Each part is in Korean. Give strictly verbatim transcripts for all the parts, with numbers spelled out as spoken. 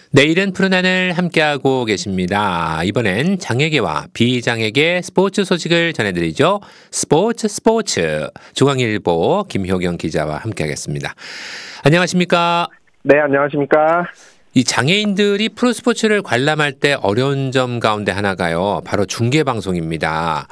내일은 푸른 하늘 함께하고 계십니다. 이번엔 장애계와 비장애계 스포츠 소식을 전해드리죠. 스포츠 스포츠 중앙일보 김효경 기자와 함께하겠습니다. 안녕하십니까? 네, 안녕하십니까? 이 장애인들이 프로스포츠를 관람할 때 어려운 점 가운데 하나가요. 바로 중계방송입니다.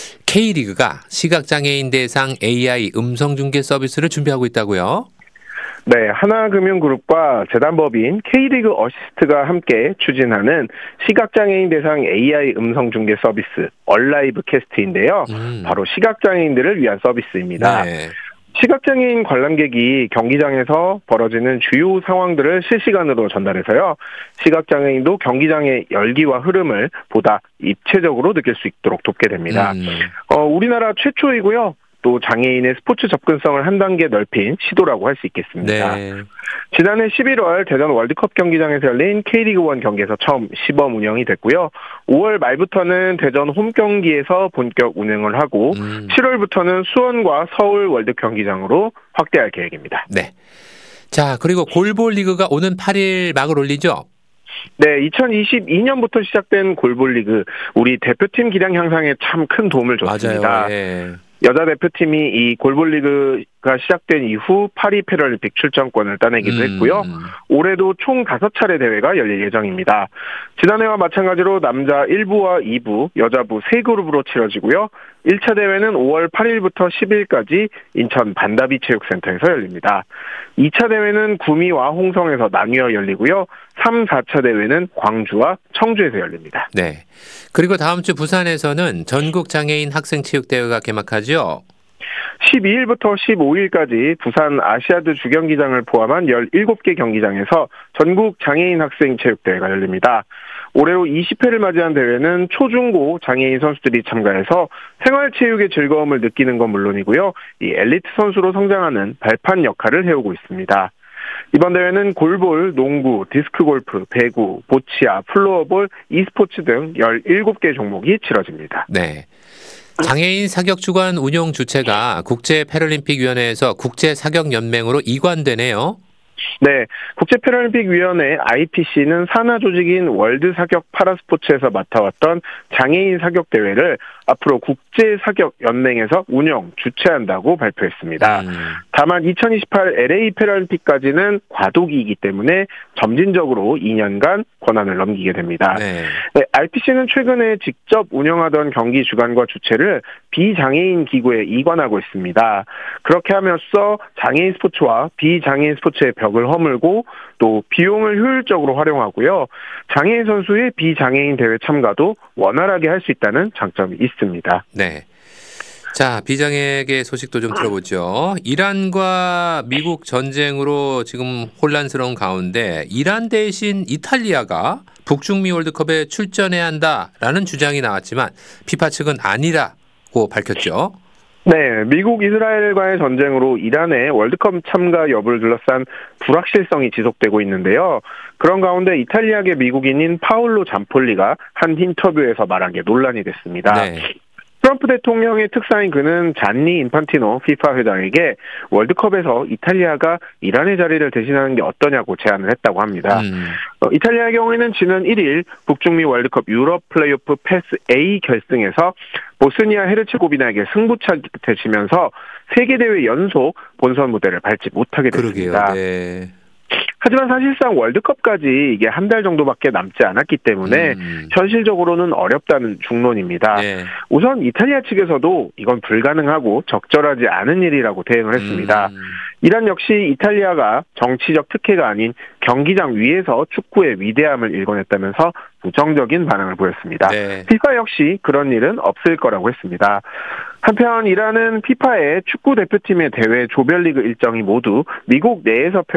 K리그가 시각장애인 대상 에이아이 음성중계 서비스를 준비하고 있다고요? 네, 하나금융그룹과 재단법인 K리그 어시스트가 함께 추진하는 시각장애인 대상 에이아이 음성중계 서비스 얼라이브 캐스트인데요. 음. 바로 시각장애인들을 위한 서비스입니다. 네. 시각장애인 관람객이 경기장에서 벌어지는 주요 상황들을 실시간으로 전달해서요. 시각장애인도 경기장의 열기와 흐름을 보다 입체적으로 느낄 수 있도록 돕게 됩니다. 음. 어, 우리나라 최초이고요. 또 장애인의 스포츠 접근성을 한 단계 넓힌 시도라고 할 수 있겠습니다. 네. 지난해 십일월 대전 월드컵 경기장에서 열린 K리그일 경기에서 처음 시범 운영이 됐고요. 오월 말부터는 대전 홈 경기에서 본격 운영을 하고 음. 칠월부터는 수원과 서울 월드 경기장으로 확대할 계획입니다. 네. 자, 그리고 골볼 리그가 오는 팔 일 막을 올리죠? 네, 이천이십이 년부터 시작된 골볼 리그 우리 대표팀 기량 향상에 참 큰 도움을 줬습니다. 맞아요. 예. 여자 대표팀이 이 골볼 리그가 시작된 이후 파리 패럴림픽 출전권을 따내기도 했고요. 음. 올해도 총 다섯 차례 대회가 열릴 예정입니다. 지난해와 마찬가지로 남자 일 부와 이 부, 여자부 세 그룹으로 치러지고요. 일 차 대회는 오월 팔 일부터 십 일까지 인천 반다비 체육센터에서 열립니다. 이 차 대회는 구미와 홍성에서 나뉘어 열리고요. 삼, 사 차 대회는 광주와 청주에서 열립니다. 네. 그리고 다음 주 부산에서는 전국 장애인 학생 체육대회가 개막하죠? 십이 일부터 십오 일까지 부산 아시아드 주경기장을 포함한 열일곱 개 경기장에서 전국 장애인 학생 체육대회가 열립니다. 올해로 이십 회를 맞이한 대회는 초중고 장애인 선수들이 참가해서 생활체육의 즐거움을 느끼는 건 물론이고요. 이 엘리트 선수로 성장하는 발판 역할을 해오고 있습니다. 이번 대회는 골볼, 농구, 디스크골프, 배구, 보치아, 플로어볼, e스포츠 등 열일곱 개 종목이 치러집니다. 네. 장애인 사격주간 운용 주체가 국제패럴림픽위원회에서 국제사격연맹으로 이관되네요. 네, 국제패럴림픽위원회 아이피씨는 산하 조직인 월드사격 파라스포츠에서 맡아왔던 장애인 사격대회를 앞으로 국제사격연맹에서 운영, 주최한다고 발표했습니다. 음. 다만 이천이십팔 엘에이 패럴림픽까지는 과도기이기 때문에 점진적으로 이 년간 권한을 넘기게 됩니다. 네. 네, 아이피씨는 최근에 직접 운영하던 경기 주관과 주최를 비장애인 기구에 이관하고 있습니다. 그렇게 함으로써 장애인 스포츠와 비장애인 스포츠의 벽을 허물고 또 비용을 효율적으로 활용하고요. 장애인 선수의 비장애인 대회 참가도 원활하게 할 수 있다는 장점이 있습니다. 네. 자, 비장애계 소식도 좀 들어보죠. 이란과 미국 전쟁으로 지금 혼란스러운 가운데 이란 대신 이탈리아가 북중미 월드컵에 출전해야 한다라는 주장이 나왔지만 피파 측은 아니라고 밝혔죠. 네, 미국 이스라엘과의 전쟁으로 이란의 월드컵 참가 여부를 둘러싼 불확실성이 지속되고 있는데요. 그런 가운데 이탈리아계 미국인인 파울로 잠폴리가 한 인터뷰에서 말한 게 논란이 됐습니다. 네. 트럼프 대통령의 특사인 그는 잔니 인판티노 피파 회장에게 월드컵에서 이탈리아가 이란의 자리를 대신하는 게 어떠냐고 제안을 했다고 합니다. 음. 어, 이탈리아의 경우에는 지난 일 일 북중미 월드컵 유럽 플레이오프 패스 A 결승에서 보스니아 헤르체고비나에게 승부차 끝에 지면서 세 개 대회 연속 본선 무대를 밟지 못하게 됐습니다. 그러게요. 네. 하지만 사실상 월드컵까지 이게 한 달 정도밖에 남지 않았기 때문에 음. 현실적으로는 어렵다는 중론입니다. 네. 우선 이탈리아 측에서도 이건 불가능하고 적절하지 않은 일이라고 대응을 했습니다. 음. 이란 역시 이탈리아가 정치적 특혜가 아닌 경기장 위에서 축구의 위대함을 일궈냈다면서 부정적인 반응을 보였습니다. 네. 피파 역시 그런 일은 없을 거라고 했습니다. 한편 이란은 피파의 축구 대표팀의 대회 조별리그 일정이 모두 미국 내에서 펼